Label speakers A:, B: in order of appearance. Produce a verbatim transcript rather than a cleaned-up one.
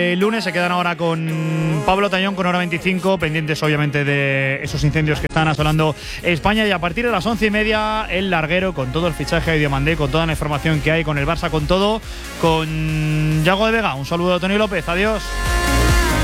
A: El lunes se quedan ahora con Pablo Tañón con Hora veinticinco, pendientes obviamente de esos incendios que están asolando España, y a partir de las once y media el larguero con todo el fichaje de Diomandé, con toda la información que hay, con el Barça, con todo, con Yago de Vega. Un saludo a Tony López, adiós.